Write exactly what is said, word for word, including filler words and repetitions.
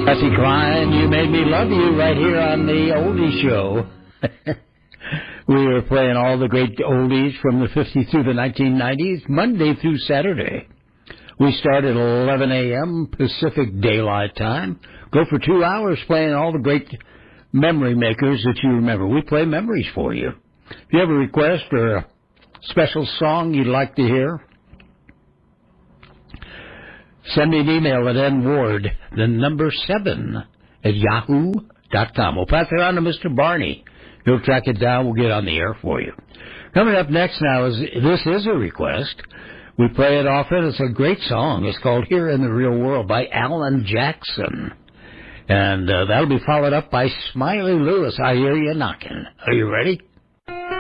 Patsy Cline, You Made Me Love You, right here on the Oldie Show. We were playing all the great oldies from the fifties through the nineteen nineties, Monday through Saturday. We start at eleven a.m. Pacific Daylight Time. Go for two hours playing all the great memory makers that you remember. We play memories for you. If you have a request or a special song you'd like to hear, send me an email at nward, the number seven, at yahoo dot com. We'll pass it on to Mister Barney. He'll track it down. We'll get on the air for you. Coming up next now is, this is a request. We play it often. It's a great song. It's called Here in the Real World by Alan Jackson. And uh, that'll be followed up by Smiley Lewis, I Hear You Knocking. Are you ready?